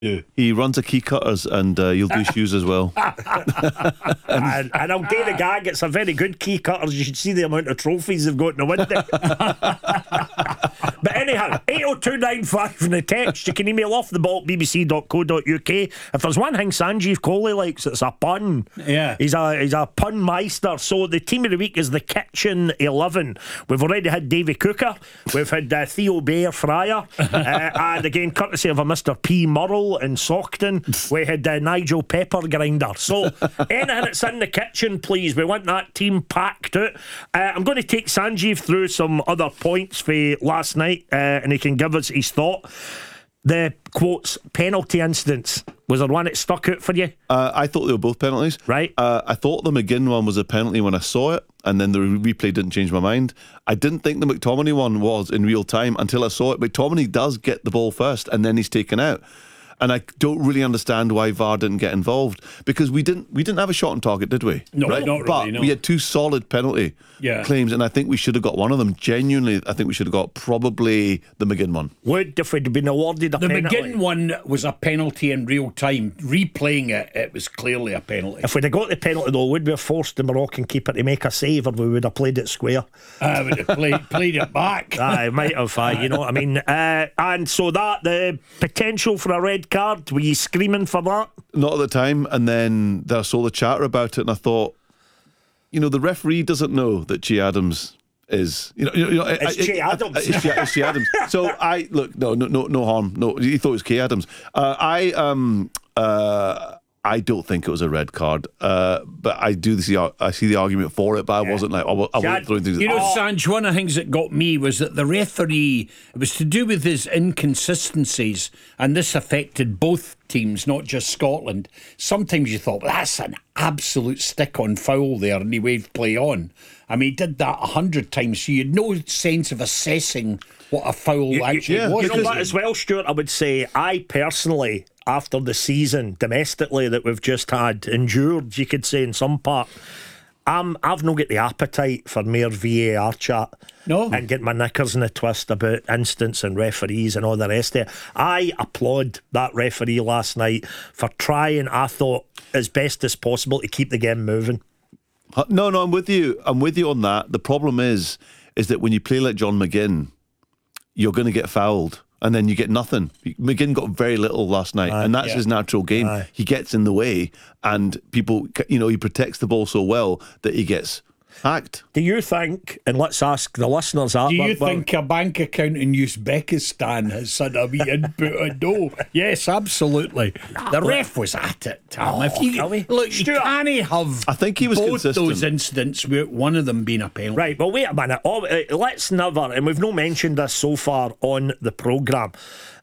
Yeah. He runs a Key Cutters and you'll do shoes as well. and I'll get the gag. It's a very good Key Cutters. You should see the amount of trophies they've got in the window. But anyhow, 80295 in the text. You can email off the ball at bbc.co.uk. If there's one thing Sanjeev Kohli likes, it's a pun. Yeah. He's a pun meister. So the team of the week is the Kitchen 11. We've already had Davy Cooker. We've had Theo Bear Fryer. And again, courtesy of a Mr. P. Murrell in Saughton, we had Nigel Pepper Grinder. So anything that's in the kitchen, please. We want that team packed out. I'm going to take Sanjeev through some other points for last night, and he can give us his thought. The quotes, penalty incidents. Was there one that stuck out for you? I thought they were both penalties. Right. I thought the McGinn one was a penalty when I saw it, and then the replay didn't change my mind. I didn't think the McTominay one was in real time until I saw it. McTominay does get the ball first, and then he's taken out. And I don't really understand why VAR didn't get involved, because we didn't have a shot on target, did we? No, right? not really. But no. we had two solid penalty claims, and I think we should have got one of them. Genuinely, I think we should have got probably the McGinn one. Would, if we'd been awarded a The penalty. McGinn one was a penalty in real time. Replaying it, it was clearly a penalty. If we'd have got the penalty though, would we have forced the Moroccan keeper to make a save, or we would have played it square? I would have played it back. I might have, you know what I mean. And so that, the potential for a red card, were you screaming for that? Not at the time, and then I saw the chatter about it, and I thought, the referee doesn't know that Che Adams is, It's Che Adams. It's Che Adams. So I look, no harm. No, he thought it was Che Adams. I don't think it was a red card, but I see the argument for it, but I wasn't like I wasn't throwing things. Sanj, one of the things that got me was that the referee, it was to do with his inconsistencies, and this affected both teams, not just Scotland. Sometimes you thought, well, that's an absolute stick-on foul there, and he waved play on. I mean, he did that 100 times, so you had no sense of assessing what a foul actually was. You know what, as well, Stuart, I would say, I personally, after the season domestically that we've just had endured, you could say in some part, I've not got the appetite for mere VAR chat. No. And get my knickers in a twist about instants and referees and all the rest of it. I applaud that referee last night for trying, I thought, as best as possible to keep the game moving. No, I'm with you. I'm with you on that. The problem is that when you play like John McGinn, you're going to get fouled, and then you get nothing. McGinn got very little last night, and that's his natural game. He gets in the way, and people, he protects the ball so well that he gets hacked. Do you think, and let's ask the listeners that, do you think a bank account in Uzbekistan has had a wee input? No. Yes, absolutely. The ref was at it, Tom. If you can't have I think he was both consistent. those incidents with one of them being a penalty. Right, well, wait a minute. Let's never, and we've not mentioned this so far on the programme,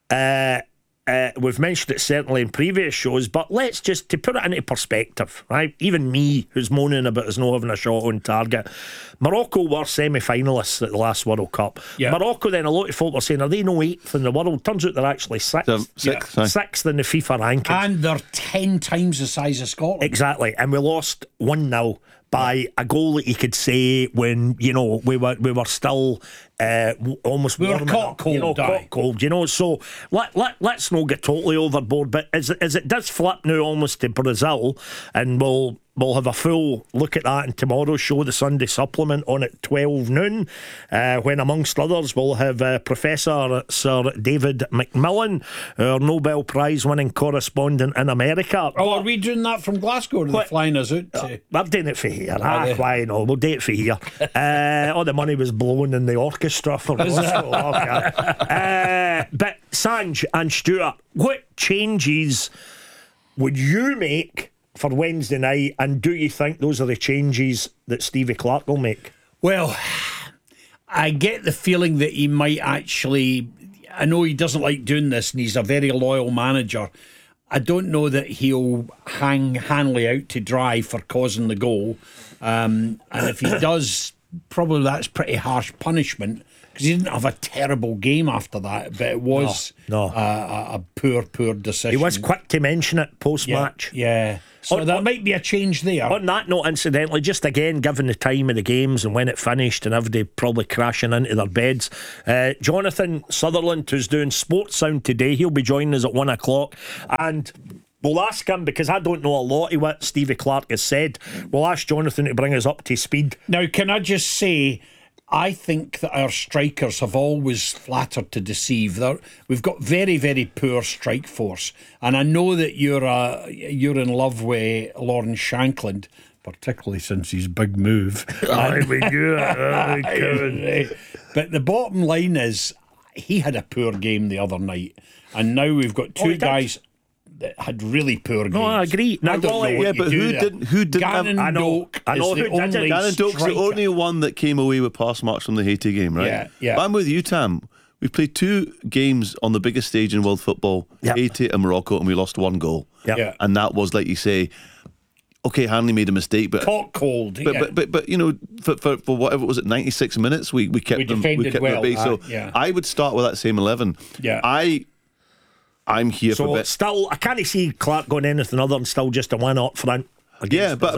we've mentioned it certainly in previous shows, but let's just, to put it into perspective, right? Even me, who's moaning about us not having a shot on target, Morocco were semi-finalists at the last World Cup. Yeah. Morocco, then a lot of folk were saying, are they no 8th in the world? Turns out they're actually 6th. Sixth in the FIFA rankings. And they're 10 times the size of Scotland. Exactly, and we lost 1-0 by a goal that you could say when we were still almost we were warming caught up, cold, caught cold. So let's not get totally overboard. But as it does flip now almost to Brazil, and we'll have a full look at that in tomorrow's show, the Sunday supplement, on at 12 noon, when amongst others we'll have Professor Sir David McMillan, our Nobel Prize winning correspondent in America. Oh, are we doing that from Glasgow, or are they flying us out to? We're doing it for here. Why no? We'll do it for here. All the money was blown in the orchestra for Glasgow. But Sanj and Stuart, what changes would you make for Wednesday night, and do you think those are the changes that Stevie Clarke will make? Well, I get the feeling that he might actually, I know he doesn't like doing this, and he's a very loyal manager. I don't know that he'll hang Hanley out to dry for causing the goal, and if he does, probably that's pretty harsh punishment, because he didn't have a terrible game after that, but it was a poor decision. He was quick to mention it post-match. Yeah. So there might be a change there. On that note, incidentally, just again, given the time of the games and when it finished and everybody probably crashing into their beds, Jonathan Sutherland, who's doing Sports Sound today, he'll be joining us at 1 o'clock, and we'll ask him, because I don't know a lot of what Stevie Clarke has said, we'll ask Jonathan to bring us up to speed. Now, can I just say, I think that our strikers have always flattered to deceive. We've got very, very poor strike force, and I know that you're in love with Lawrence Shankland, particularly since his big move. But the bottom line is, he had a poor game the other night, and now we've got two guys that had really poor games. No, I agree. I don't know what but you who do didn't? Who didn't? Gannon Doak I know is the who didn't. only Gannon Doak's the striker. only one that came away with pass marks from the Haiti game, right? Yeah, yeah. But I'm with you, Tam. We've played 2 games on the biggest stage in world football, Haiti and Morocco, and we lost 1 goal. Yeah. And that was, like you say, okay, Hanley made a mistake, but Caught cold. but you know, for whatever was it, 96 minutes, we kept them. We defended kept well, them at bay. So yeah. I would start with that same 11. Yeah. I'm here for So bit. still, I can't see Clark going anything other than still just a one up front. Yeah, but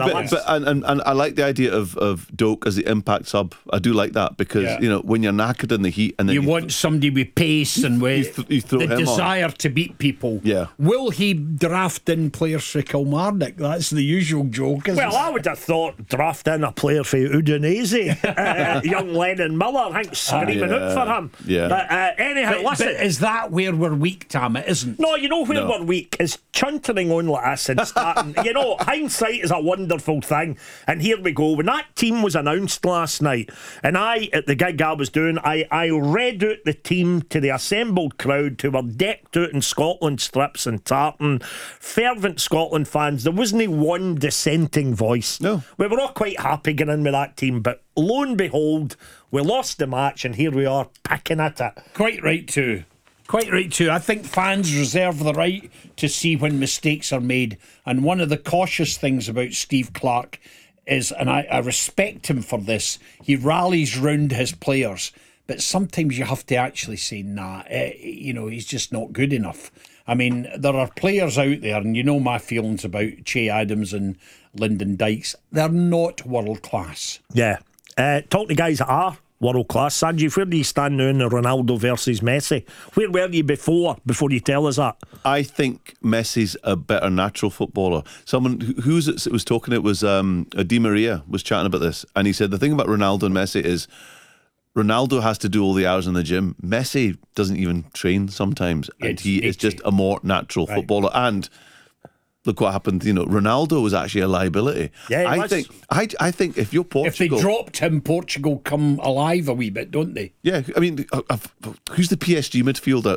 I like the idea of Doak as the impact sub. I do like that because you know, when you're knackered in the heat and then you want somebody with pace and with you throw the him on. desire to beat people. Yeah. Will he draft in players for Kilmarnock? That's the usual joke, isn't Well, it? I would have thought draft in a player for Udinese, young Lennon Miller, I think screaming out for him. Yeah. But anyhow, listen. But is that where we're weak, Tam? It isn't. No, you know where we're weak is chuntering on like this and starting. You know, hindsight is a wonderful thing. And here we go. When that team was announced last night, and at the gig I was doing, I read out the team to the assembled crowd who were decked out in Scotland strips and tartan, fervent Scotland fans. There wasn't one dissenting voice. No. We were all quite happy getting in with that team, but lo and behold, we lost the match, and here we are picking at it. Quite right too. Quite right too. I think fans reserve the right to see when mistakes are made. And one of the cautious things about Steve Clarke is, and I respect him for this, he rallies round his players. But sometimes you have to actually say, nah, you know, he's just not good enough. I mean, there are players out there, and you know my feelings about Che Adams and Lyndon Dykes. They're not world class. Yeah. Talk to guys that are world class. Sanjeev, where do you stand now in the Ronaldo versus Messi? Where were you before you tell us that? I think Messi's a better natural footballer. Someone who was talking, it was Di Maria was chatting about this, and he said the thing about Ronaldo and Messi is Ronaldo has to do all the hours in the gym. Messi doesn't even train sometimes, and he is just a more natural footballer. And look what happened. You know, Ronaldo was actually a liability. Yeah, I think if you're Portugal, If they dropped him, Portugal come alive a wee bit, don't they? yeah. I mean, who's the PSG midfielder?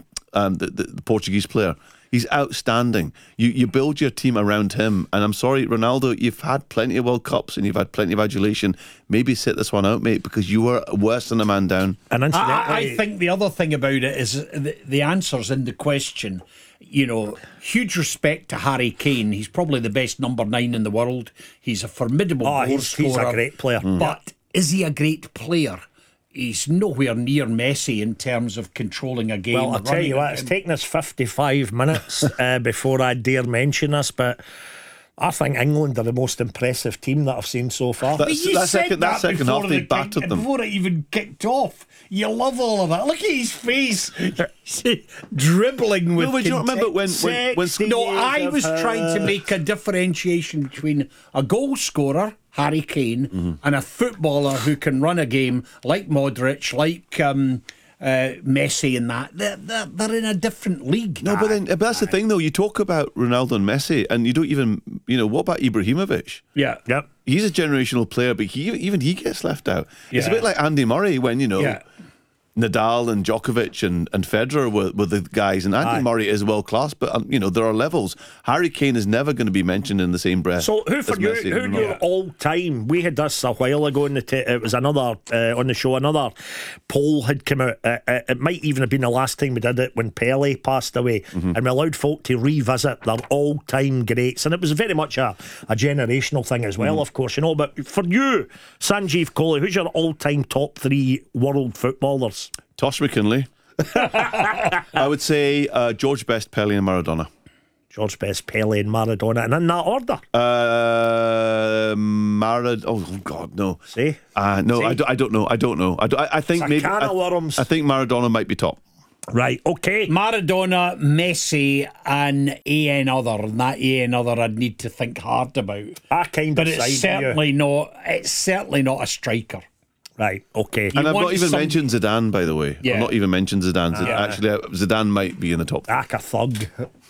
The Portuguese player. He's outstanding. You build your team around him, and I'm sorry, Ronaldo, you've had plenty of World Cups and you've had plenty of adulation. Maybe sit this one out, mate, because you were worse than a man down. And I think the other thing about it is the answers in the question. You know, huge respect to Harry Kane. He's probably the best number 9 in the world. He's a formidable goal he's scorer. a great player. But is he a great player? He's nowhere near Messi in terms of controlling a game. Well, I'll tell you what, it's taken us 55 minutes before I dare mention this, but I think England are the most impressive team that I've seen so far. That second half, they battered them. Before it even kicked off. You love all of that. Look at his face. Dribbling with No, but do you remember when No, I was trying to make a differentiation between a goal scorer, Harry Kane, and a footballer who can run a game like Modric, like Messi and that. They're in a different league. No, but that's the thing, though. You talk about Ronaldo and Messi, and you don't even, what about Ibrahimovic? Yeah. Yep. He's a generational player, but even he gets left out. It's a bit like Andy Murray when, Nadal and Djokovic and Federer were the guys, and Andy Murray is world class, but there are levels. Harry Kane is never going to be mentioned in the same breath. So who for you? Who your all time? We had this a while ago. It was another on the show. Another poll had come out. It might even have been the last time we did it when Pele passed away, and we allowed folk to revisit their all time greats, and it was very much a generational thing as well, of course. But for you, Sanjeev Kohli, who's your all time top 3 world footballers? Tosh McKinley. I would say George Best, Pele and Maradona. George Best, Pele, and Maradona, and in that order. Oh God, no. See? No, See? I don't know. I think It's a maybe can of worms. I think Maradona might be top. Right, okay. Maradona, Messi, and AN other. And that AN other I'd need to think hard about. I kind But of it's side certainly not. It's certainly not a striker. Right, okay. And I've want not even some- mentioned Zidane, by the way. Yeah. I've not even mentioned Zidane. Actually, Zidane might be in the top. A thug.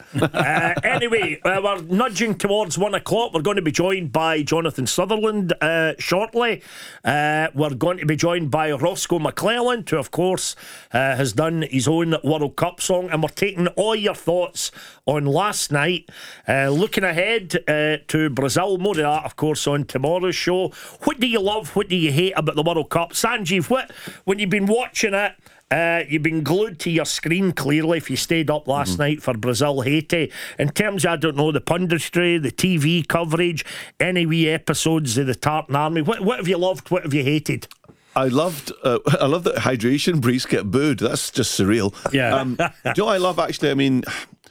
Anyway, we're nudging towards 1 o'clock. We're going to be joined by Jonathan Sutherland shortly. We're going to be joined by Roscoe McClelland, who, of course, has done his own World Cup song. And we're taking all your thoughts on last night. Looking ahead to Brazil. More of that, of course, on tomorrow's show. What do you love? What do you hate about the World Cup? Sanjeev, when you've been watching it, you've been glued to your screen, clearly, if you stayed up last night for Brazil-Haiti. In terms of, I don't know, the punditry, the TV coverage, any wee episodes of the Tartan Army, what have you loved, what have you hated? I loved that hydration briefs get booed. That's just surreal. Yeah. Do you know what I love, actually? I mean,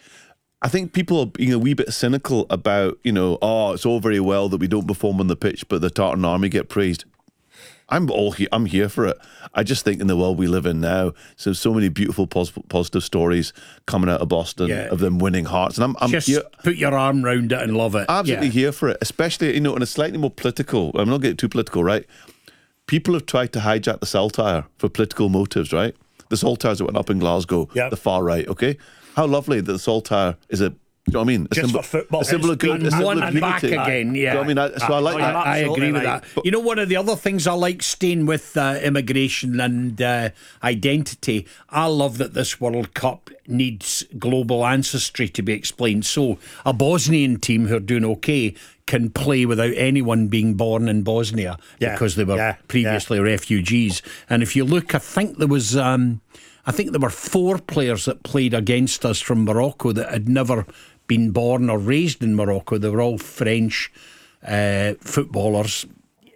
I think people are being a wee bit cynical about, it's all very well that we don't perform on the pitch, but the Tartan Army get praised. I'm here for it. I just think in the world we live in now, so many beautiful positive stories coming out of Boston of them winning hearts, and I'm Just here. put your arm round it and love it. Absolutely here for it, especially in a slightly more political. I'm not getting too political, right? People have tried to hijack the Saltire for political motives, right? The Saltires that went up in Glasgow, the far right. Okay, how lovely that the Saltire is a. Do you know what I mean? Just for football. A symbol of good. And A symbol won of it back unity. again, Do you know what I mean? So I like that. I agree with right. that. You know, one of the other things I like, staying with immigration and identity, I love that this World Cup needs global ancestry to be explained. So a Bosnian team who are doing okay can play without anyone being born in Bosnia because they were previously refugees. And if you look, I think there was... I think there were 4 players that played against us from Morocco that had never been born or raised in Morocco. They were all French footballers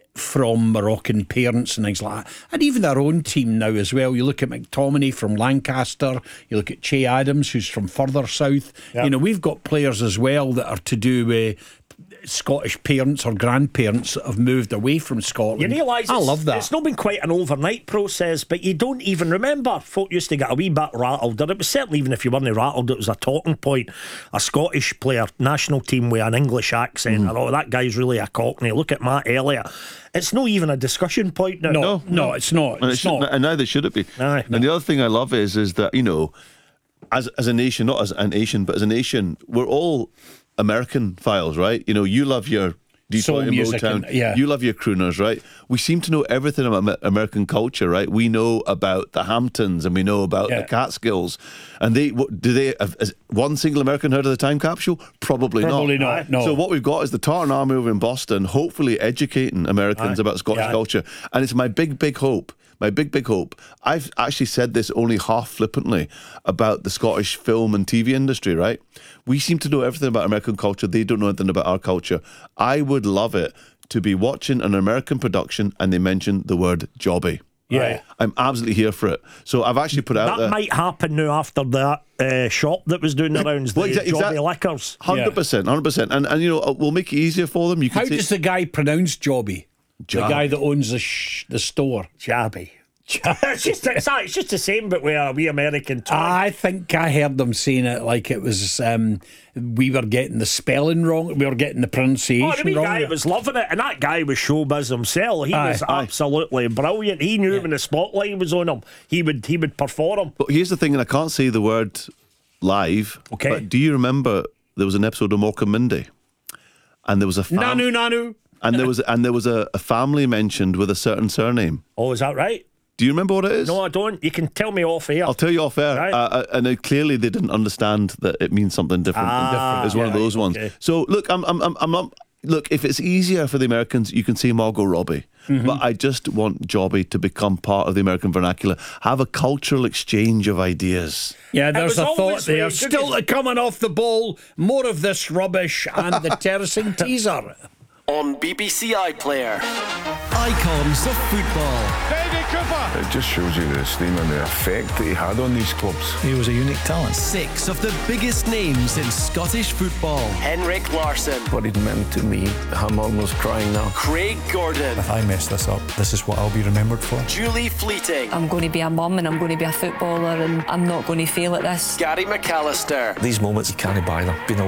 from Moroccan parents and things like that. And even our own team now as well. You look at McTominay from Lancaster, you look at Che Adams, who's from further south. Yep. We've got players as well that are to do with Scottish parents or grandparents that have moved away from Scotland. You realise I love that. It's not been quite an overnight process, but you don't even remember. Folk used to get a wee bit rattled, and it was certainly, even if you weren't rattled, it was a talking point. A Scottish player, national team with an English accent, that guy's really a Cockney. Look at Matt Elliott. It's not even a discussion point now. No, it's not. And, It's not. and neither should it be. Aye. And the other thing I love is that, as a nation, not as a nation, but as a nation, we're all American files, right? You love your Soul Detroit and music Motown. and- You love your crooners, right? We seem to know everything about American culture, right? We know about the Hamptons and we know about the Catskills. And has one single American heard of the time capsule? Probably not. No. So what we've got is the Tartan Army over in Boston, hopefully educating Americans about Scottish culture. And it's my big hope. My big hope. I've actually said this only half flippantly about the Scottish film and TV industry, right? We seem to know everything about American culture. They don't know anything about our culture. I would love it to be watching an American production and they mention the word jobby. Yeah. I'm absolutely here for it. So I've actually put out That there. might happen now after that shop that was doing the rounds, the Jobby Liquors. 100%. And we'll make it easier for them. You can How does the guy pronounce Jobby? The guy that owns the store. Jabby. it's just the same, but with a wee American twang. I think I heard them saying it like it was we were getting the spelling wrong, we were getting the pronunciation the wee wrong. guy was loving it, and that guy was showbiz himself. He was absolutely brilliant. He knew when the spotlight was on him, he would perform. But here's the thing, and I can't say the word live. Okay. But do you remember there was an episode of Mork and Mindy, and there was a Nanu. and there was a family mentioned with a certain surname. Oh, is that right? Do you remember what it is? No, I don't. You can tell me off air. I'll tell you off air. Right. And clearly they didn't understand that it means something different. It's one of those ones. Okay. So look, I'm not. Look, if it's easier for the Americans, you can say Margot Robbie. But I just want Jobby to become part of the American vernacular. Have a cultural exchange of ideas. Yeah, there's was a thought always there. way- Still coming off the ball, more of this rubbish and the terracing teaser. On BBC iPlayer. icons of football. David Cooper! It just shows you the esteem and the effect that he had on these clubs. He was a unique talent. 6 of the biggest names in Scottish football. Henrik Larsson. What it meant to me, I'm almost crying now. Craig Gordon. If I mess this up, this is what I'll be remembered for. Julie Fleeting. I'm going to be a mum and I'm going to be a footballer and I'm not going to fail at this. Gary McAllister. These moments, you can't buy them. Being